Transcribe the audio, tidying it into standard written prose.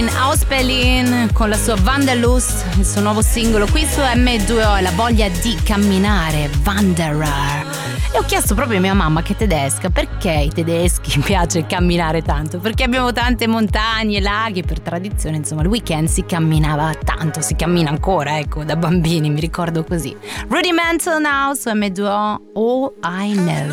Aus Berlin con la sua Wanderlust, il suo nuovo singolo qui su M2O, la voglia di camminare, Wanderer. E ho chiesto proprio a mia mamma, che è tedesca, perché ai tedeschi piace camminare tanto? Perché abbiamo tante montagne, laghi, per tradizione, insomma, il weekend si camminava tanto, si cammina ancora, ecco, da bambini, mi ricordo così. Rudimental Now su M2O, All I Know.